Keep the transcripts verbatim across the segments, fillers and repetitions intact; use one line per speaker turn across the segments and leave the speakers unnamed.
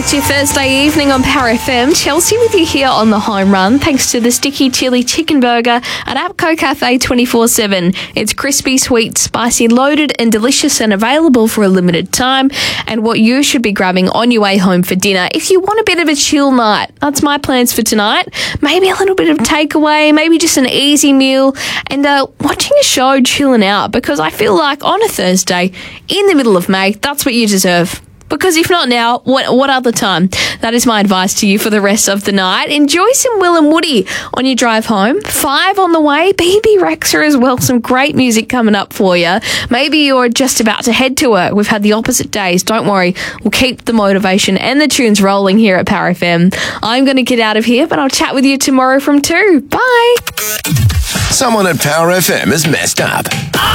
It's your Thursday evening on Power F M. Chelsea with you here on the home run, thanks to the Sticky Chili Chicken Burger at Apco Cafe twenty-four seven. It's crispy, sweet, spicy, loaded and delicious and available for a limited time. And what you should be grabbing on your way home for dinner if you want a bit of a chill night. That's my plans for tonight. Maybe a little bit of takeaway, maybe just an easy meal, and uh, watching a show, chilling out, because I feel like on a Thursday in the middle of May, that's what you deserve. Because if not now, what what other time? That is my advice to you for the rest of the night. Enjoy some Will and Woody on your drive home. Five on the way. B B Rexa as well. Some great music coming up for you. Maybe you're just about to head to work. We've had the opposite days. Don't worry. We'll keep the motivation and the tunes rolling here at Power F M. I'm going to get out of here, but I'll chat with you tomorrow from two. Bye.
Someone at Power F M has messed up.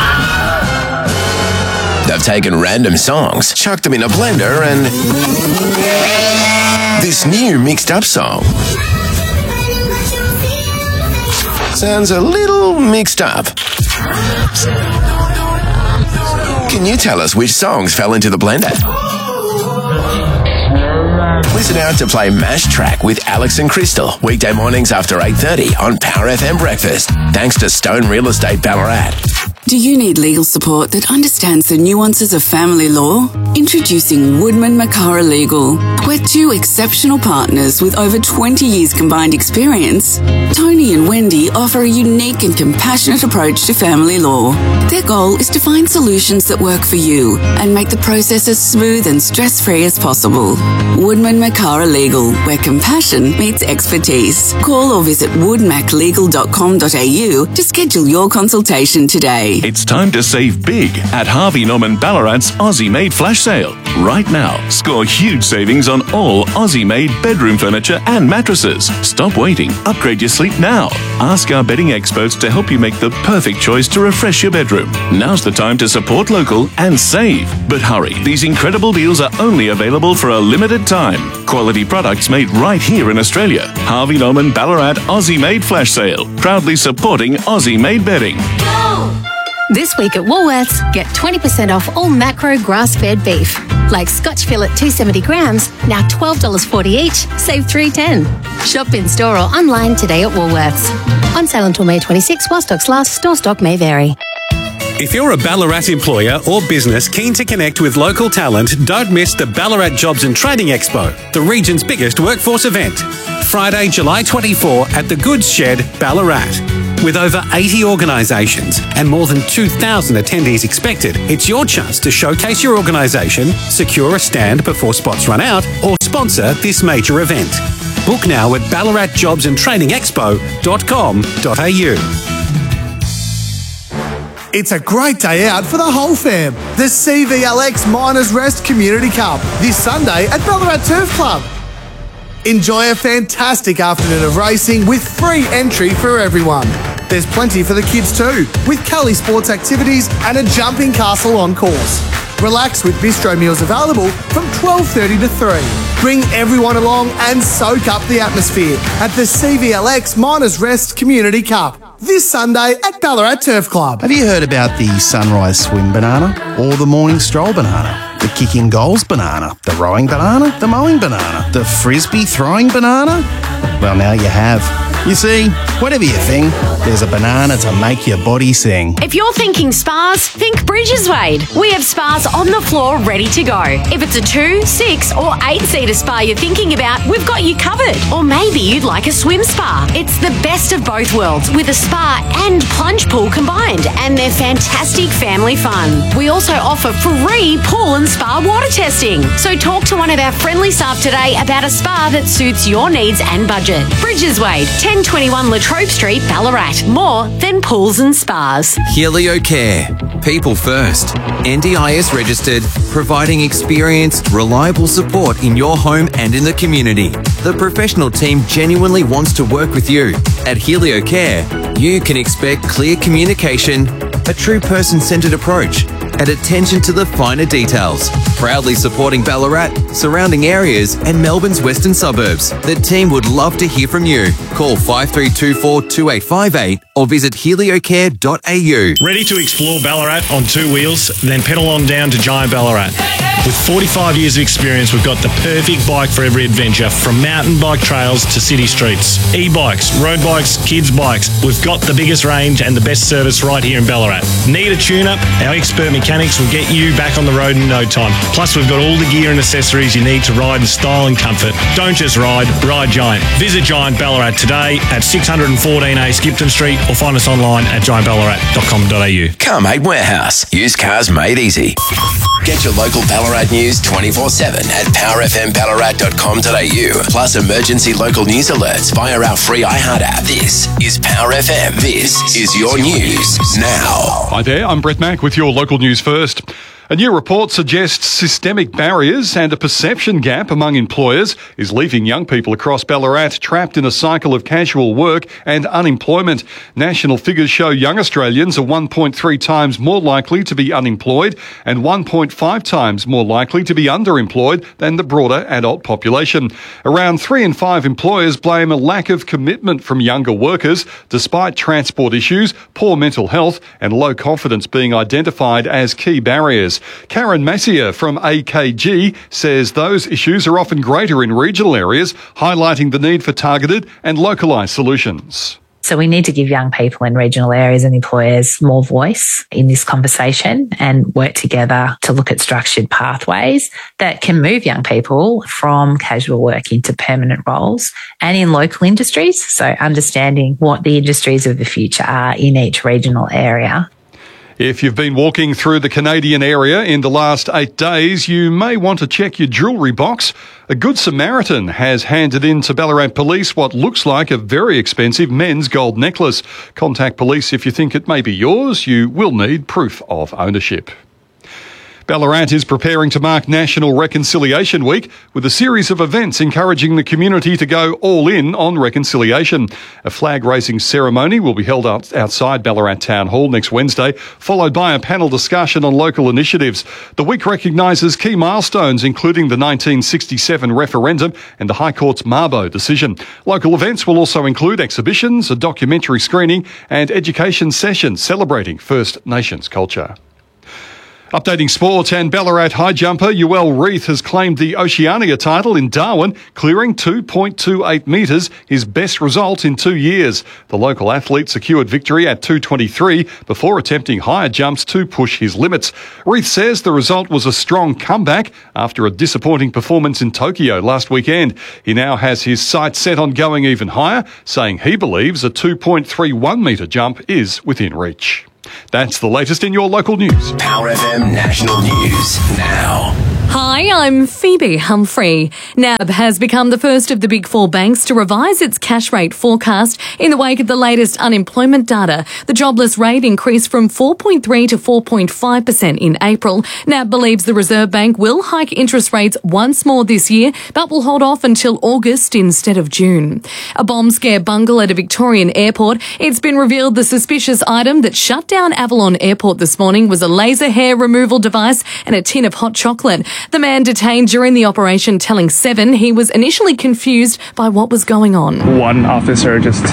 They've taken random songs, chucked them in a blender, and this new mixed up song sounds a little mixed up. Can you tell us which songs fell into the blender? Listen out to play Mash Track with Alex and Crystal, weekday mornings after eight thirty on Power F M Breakfast, thanks to Stone Real Estate Ballarat.
Do you need legal support that understands the nuances of family law? Introducing Woodman Makara Legal. We're two exceptional partners with over twenty years combined experience. Tony and Wendy offer a unique and compassionate approach to family law. Their goal is to find solutions that work for you and make the process as smooth and stress-free as possible. Woodman Makara Legal, where compassion meets expertise. Call or visit wood mac legal dot com dot a u to schedule your consultation today.
It's time to save big at Harvey Norman Ballarat's Aussie-made flash sale. Right now, score huge savings on all Aussie-made bedroom furniture and mattresses. Stop waiting. Upgrade your sleep now. Ask our bedding experts to help you make the perfect choice to refresh your bedroom. Now's the time to support local and save. But hurry, these incredible deals are only available for a limited time. Quality products made right here in Australia. Harvey Norman Ballarat Aussie-made flash sale. Proudly supporting Aussie-made bedding.
Go! This week at Woolworths, get twenty percent off all macro grass-fed beef. Like Scotch fillet two hundred seventy grams, now twelve dollars forty each, save three dollars ten. Shop in store or online today at Woolworths. On sale until May twenty-sixth, while stocks last. Store stock may vary.
If you're a Ballarat employer or business keen to connect with local talent, don't miss the Ballarat Jobs and Training Expo, the region's biggest workforce event. Friday, July twenty-fourth at the Goods Shed, Ballarat. With over eighty organisations and more than two thousand attendees expected, it's your chance to showcase your organisation, secure a stand before spots run out, or sponsor this major event. Book now at ballarat jobs and training expo dot com dot a u.
It's a great day out for the whole fam. The C V L X Miners Rest Community Cup this Sunday at Ballarat Turf Club. Enjoy a fantastic afternoon of racing with free entry for everyone. There's plenty for the kids too, with Kelly sports activities and a jumping castle on course. Relax with bistro meals available from twelve thirty to three. Bring everyone along and soak up the atmosphere at the C V L X Miners Rest Community Cup this Sunday at Ballarat Turf Club.
Have you heard about the sunrise swim banana or the morning stroll banana? The kicking goals banana, the rowing banana, the mowing banana, the frisbee throwing banana? Well, now you have. You see, whatever you think, there's a banana to make your body sing.
If you're thinking spas, think Bridges Wade. We have spas on the floor ready to go. If it's a two, six or eight-seater spa you're thinking about, we've got you covered. Or maybe you'd like a swim spa. It's the best of both worlds with a spa and plunge pool combined, and they're fantastic family fun. We also offer free pool and spa water testing. So talk to one of our friendly staff today about a spa that suits your needs and budget. Bridges Wade, ten twenty-one Latrobe Street, Ballarat. More than pools and spas.
Helio Care. People first. N D I S registered, providing experienced, reliable support in your home and in the community. The professional team genuinely wants to work with you. At Helio Care, you can expect clear communication, a true person-centred approach, and attention to the finer details. Proudly supporting Ballarat, surrounding areas and Melbourne's western suburbs. The team would love to hear from you. Call five three two four, two eight five eight or visit heliocare dot a u.
Ready to explore Ballarat on two wheels? Then pedal on down to Giant Ballarat. With forty-five years of experience, we've got the perfect bike for every adventure, from mountain bike trails to city streets. E-bikes, road bikes, kids' bikes. We've got the biggest range and the best service right here in Ballarat. Need a tune-up? Our expert mechanics will get you back on the road in no time. Plus, we've got all the gear and accessories you need to ride in style and comfort. Don't just ride, ride Giant. Visit Giant Ballarat today at six fourteen A Skipton Street or find us online at giant ballarat dot com dot a u.
Car Mate Warehouse. Used cars made easy. Get your local Ballarat news twenty-four seven at power f m ballarat dot com dot a u. Plus emergency local news alerts via our free iHeart app. This is Power F M. This is your news now.
Hi there, I'm Brett Mack with your local news first. A new report suggests systemic barriers and a perception gap among employers is leaving young people across Ballarat trapped in a cycle of casual work and unemployment. National figures show young Australians are one point three times more likely to be unemployed and one point five times more likely to be underemployed than the broader adult population. Around three in five employers blame a lack of commitment from younger workers, despite transport issues, poor mental health and low confidence being identified as key barriers. Karen Massier from A K G says those issues are often greater in regional areas, highlighting the need for targeted and localised solutions.
So we need to give young people in regional areas and employers more voice in this conversation and work together to look at structured pathways that can move young people from casual work into permanent roles and in local industries. So understanding what the industries of the future are in each regional area.
If you've been walking through the Canadian area in the last eight days, you may want to check your jewellery box. A Good Samaritan has handed in to Ballarat Police what looks like a very expensive men's gold necklace. Contact police if you think it may be yours. You will need proof of ownership. Ballarat is preparing to mark National Reconciliation Week with a series of events encouraging the community to go all in on reconciliation. A flag-raising ceremony will be held out outside Ballarat Town Hall next Wednesday, followed by a panel discussion on local initiatives. The week recognises key milestones, including the nineteen sixty-seven referendum and the High Court's Mabo decision. Local events will also include exhibitions, a documentary screening and education sessions celebrating First Nations culture. Updating sport, and Ballarat high jumper Yoel Reith has claimed the Oceania title in Darwin, clearing two point two eight metres, his best result in two years. The local athlete secured victory at two twenty-three before attempting higher jumps to push his limits. Reith says the result was a strong comeback after a disappointing performance in Tokyo last weekend. He now has his sights set on going even higher, saying he believes a two point three one metre jump is within reach. That's the latest in your local news.
Power F M National News now.
Hi, I'm Phoebe Humphrey. NAB has become the first of the big four banks to revise its cash rate forecast in the wake of the latest unemployment data. The jobless rate increased from four point three to four point five percent in April. NAB believes the Reserve Bank will hike interest rates once more this year, but will hold off until August instead of June. A bomb scare bungle at a Victorian airport. It's been revealed the suspicious item that shut down Avalon Airport this morning was a laser hair removal device and a tin of hot chocolate. The man detained during the operation telling Seven he was initially confused by what was going on.
One officer just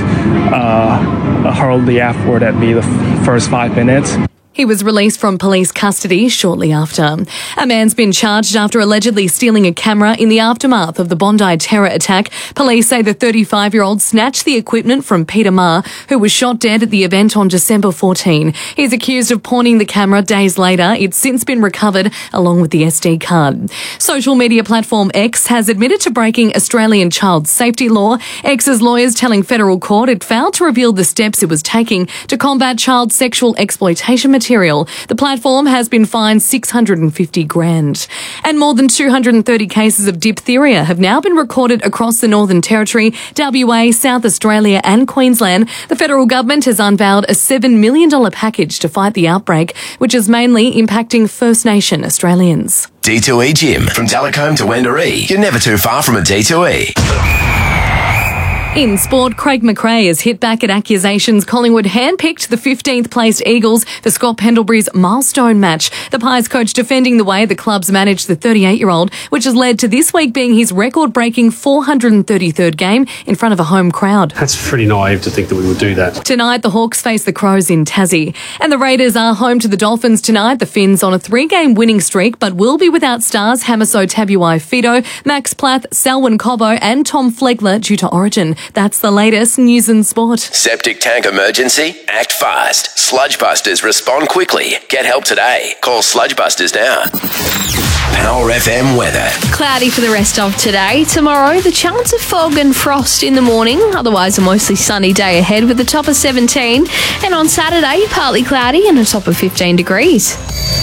uh, hurled the F word at me the f- first five minutes.
He was released from police custody shortly after. A man's been charged after allegedly stealing a camera in the aftermath of the Bondi terror attack. Police say the thirty-five-year-old snatched the equipment from Peter Ma, who was shot dead at the event on December fourteenth. He's accused of pawning the camera days later. It's since been recovered along with the S D card. Social media platform X has admitted to breaking Australian child safety law. X's lawyers telling federal court it failed to reveal the steps it was taking to combat child sexual exploitation material. The platform has been fined six hundred fifty grand. And more than two hundred thirty cases of diphtheria have now been recorded across the Northern Territory, W A, South Australia and Queensland. The federal government has unveiled a seven million dollars package to fight the outbreak, which is mainly impacting First Nation Australians.
D two E Gym. From Delacombe to Wendouree, you're never too far from a D two E.
In sport, Craig McRae has hit back at accusations Collingwood handpicked the fifteenth placed Eagles for Scott Pendlebury's milestone match. The Pies coach defending the way the clubs managed the thirty-eight-year-old, which has led to this week being his record-breaking four hundred thirty-third game in front of a home crowd.
That's pretty naive to think that we would do that.
Tonight, the Hawks face the Crows in Tassie. And the Raiders are home to the Dolphins tonight. The Finns on a three-game winning streak, but will be without stars Hamiso Tabuai-Fidow, Max Plath, Selwyn Cobbo and Tom Flegler due to Origin. That's the latest news and sport.
Septic tank emergency? Act fast. Sludgebusters respond quickly. Get help today. Call Sludgebusters now. Power F M weather.
Cloudy for the rest of today. Tomorrow, the chance of fog and frost in the morning. Otherwise, a mostly sunny day ahead with a top of seventeen. And on Saturday, partly cloudy and a top of fifteen degrees.